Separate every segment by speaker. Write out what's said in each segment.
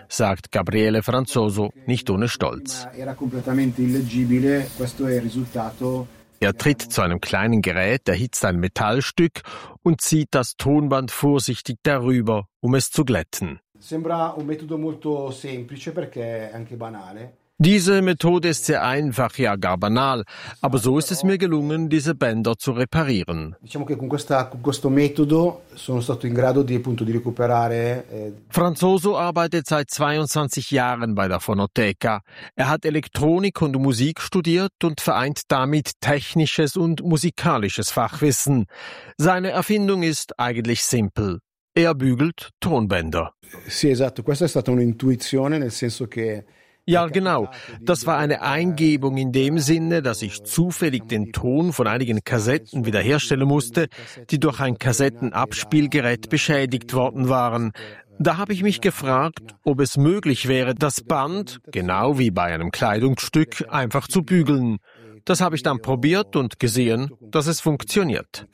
Speaker 1: sagt Gabriele Franzoso nicht ohne Stolz. Er tritt zu einem kleinen Gerät, erhitzt ein Metallstück und zieht das Tonband vorsichtig darüber, um es zu glätten. Diese Methode ist sehr einfach, ja gar banal, aber so ist es mir gelungen, diese Bänder zu reparieren. Franzoso arbeitet seit 22 Jahren bei der Fonoteca. Er hat Elektronik und Musik studiert und vereint damit technisches und musikalisches Fachwissen. Seine Erfindung ist eigentlich simpel. Er bügelt Tonbänder.
Speaker 2: Sì, esatto, questa è stata un'intuizione, nel senso che
Speaker 1: Ja, genau. Das war eine Eingebung in dem Sinne, dass ich zufällig den Ton von einigen Kassetten wiederherstellen musste, die durch ein Kassettenabspielgerät beschädigt worden waren. Da habe ich mich gefragt, ob es möglich wäre, das Band, genau wie bei einem Kleidungsstück, einfach zu bügeln. Das habe ich dann probiert und gesehen, dass es funktioniert.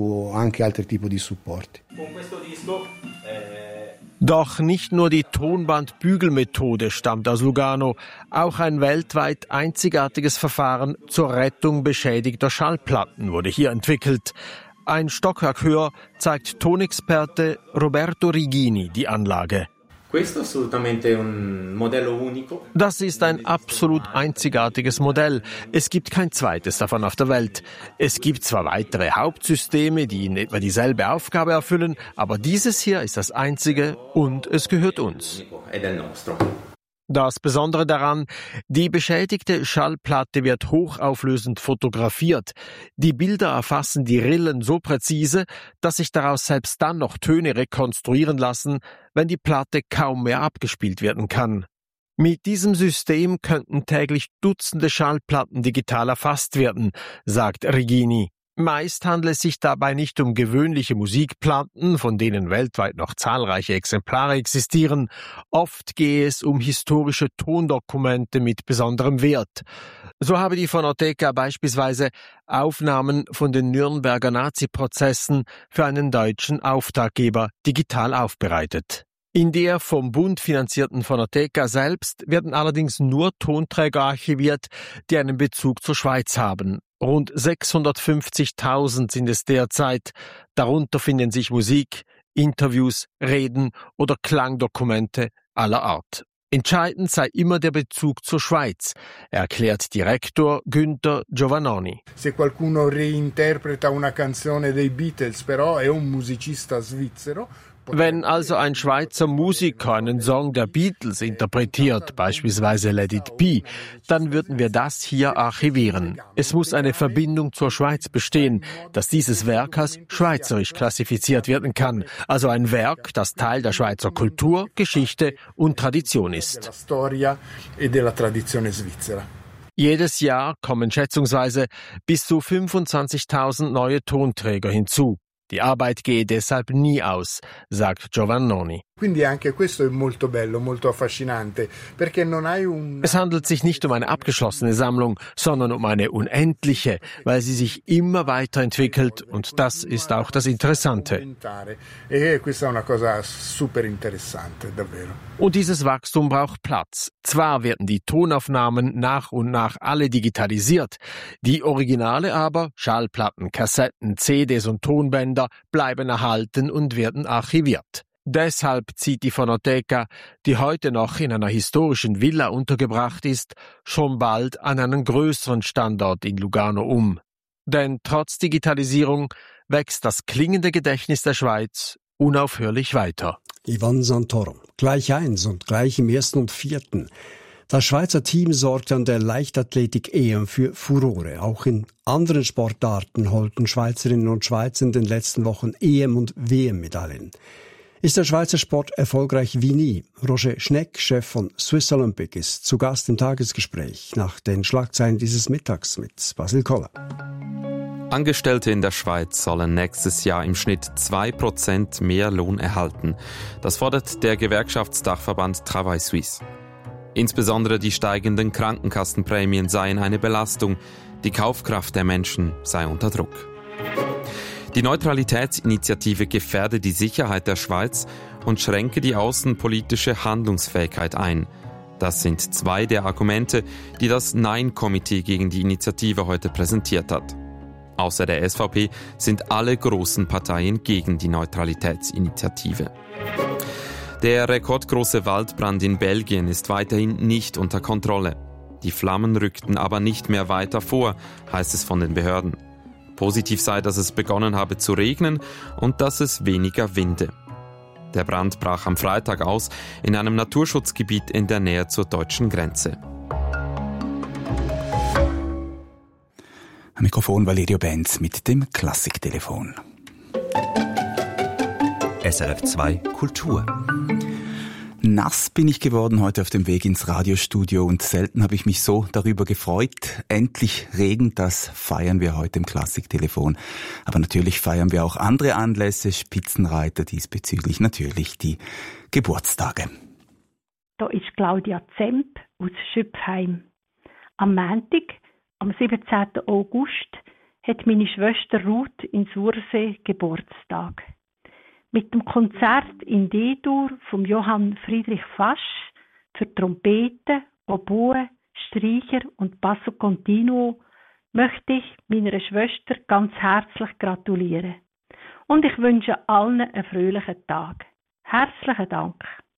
Speaker 1: Doch nicht nur die Tonbandbügelmethode stammt aus Lugano, auch ein weltweit einzigartiges Verfahren zur Rettung beschädigter Schallplatten wurde hier entwickelt. Ein Stockwerk höher zeigt Tonexperte Roberto Rigini die Anlage. Das ist ein absolut einzigartiges Modell. Es gibt kein zweites davon auf der Welt. Es gibt zwar weitere Hauptsysteme, die in etwa dieselbe Aufgabe erfüllen, aber dieses hier ist das einzige und es gehört uns. Das Besondere daran, die beschädigte Schallplatte wird hochauflösend fotografiert. Die Bilder erfassen die Rillen so präzise, dass sich daraus selbst dann noch Töne rekonstruieren lassen, wenn die Platte kaum mehr abgespielt werden kann. Mit diesem System könnten täglich Dutzende Schallplatten digital erfasst werden, sagt Rigini. Meist handelt es sich dabei nicht um gewöhnliche Musikplatten, von denen weltweit noch zahlreiche Exemplare existieren. Oft gehe es um historische Tondokumente mit besonderem Wert. So habe die Fonoteca beispielsweise Aufnahmen von den Nürnberger Nazi-Prozessen für einen deutschen Auftraggeber digital aufbereitet. In der vom Bund finanzierten Fonoteca selbst werden allerdings nur Tonträger archiviert, die einen Bezug zur Schweiz haben. Rund 650.000 sind es derzeit. Darunter finden sich Musik, Interviews, Reden oder Klangdokumente aller Art. Entscheidend sei immer der Bezug zur Schweiz, erklärt Direktor Günther Giovannoni.
Speaker 3: Se qualcuno reinterpreta una canzone dei Beatles, però è un musicista svizzero.
Speaker 1: Wenn also ein Schweizer Musiker einen Song der Beatles interpretiert, beispielsweise Let It Be, dann würden wir das hier archivieren. Es muss eine Verbindung zur Schweiz bestehen, dass dieses Werk als schweizerisch klassifiziert werden kann. Also ein Werk, das Teil der Schweizer Kultur, Geschichte und Tradition ist. Jedes Jahr kommen schätzungsweise bis zu 25.000 neue Tonträger hinzu. Die Arbeit gehe deshalb nie aus, sagt Giovannoni.
Speaker 3: Es
Speaker 1: handelt sich nicht um eine abgeschlossene Sammlung, sondern um eine unendliche, weil sie sich immer weiterentwickelt und das ist auch das Interessante. Und dieses Wachstum braucht Platz. Zwar werden die Tonaufnahmen nach und nach alle digitalisiert, die Originale aber, Schallplatten, Kassetten, CDs und Tonbänder, bleiben erhalten und werden archiviert. Deshalb zieht die Fonoteca, die heute noch in einer historischen Villa untergebracht ist, schon bald an einen größeren Standort in Lugano um. Denn trotz Digitalisierung wächst das klingende Gedächtnis der Schweiz unaufhörlich weiter.
Speaker 4: Ivan Santoro, gleich 1 und gleich im 1. und 4. Das Schweizer Team sorgte an der Leichtathletik-EM für Furore. Auch in anderen Sportarten holten Schweizerinnen und Schweizer in den letzten Wochen EM- und WM-Medaillen. Ist der Schweizer Sport erfolgreich wie nie? Roger Schneck, Chef von Swiss Olympic, ist zu Gast im Tagesgespräch nach den Schlagzeilen dieses Mittags mit Basil Koller.
Speaker 5: Angestellte in der Schweiz sollen nächstes Jahr im Schnitt 2% mehr Lohn erhalten. Das fordert der Gewerkschaftsdachverband Travail Suisse. Insbesondere die steigenden Krankenkassenprämien seien eine Belastung. Die Kaufkraft der Menschen sei unter Druck. Die Neutralitätsinitiative gefährde die Sicherheit der Schweiz und schränke die außenpolitische Handlungsfähigkeit ein. Das sind 2 der Argumente, die das Nein-Komitee gegen die Initiative heute präsentiert hat. Außer der SVP sind alle großen Parteien gegen die Neutralitätsinitiative. Der rekordgroße Waldbrand in Belgien ist weiterhin nicht unter Kontrolle. Die Flammen rückten aber nicht mehr weiter vor, heißt es von den Behörden. Positiv sei, dass es begonnen habe zu regnen und dass es weniger winde. Der Brand brach am Freitag aus in einem Naturschutzgebiet in der Nähe zur deutschen Grenze.
Speaker 6: Am Mikrofon Valerio Benz mit dem Klassiktelefon.
Speaker 7: SRF 2 Kultur.
Speaker 6: Nass bin ich geworden heute auf dem Weg ins Radiostudio und selten habe ich mich so darüber gefreut. Endlich Regen, das feiern wir heute im Klassiktelefon. Aber natürlich feiern wir auch andere Anlässe, Spitzenreiter diesbezüglich natürlich die Geburtstage.
Speaker 8: Da ist Claudia Zemp aus Schüpfheim. Am Montag, am 17. August, hat meine Schwester Ruth in Sursee Geburtstag. Mit dem Konzert in D-Dur vom Johann Friedrich Fasch für Trompete, Oboe, Streicher und Basso Continuo möchte ich meiner Schwester ganz herzlich gratulieren. Und ich wünsche allen einen fröhlichen Tag. Herzlichen Dank.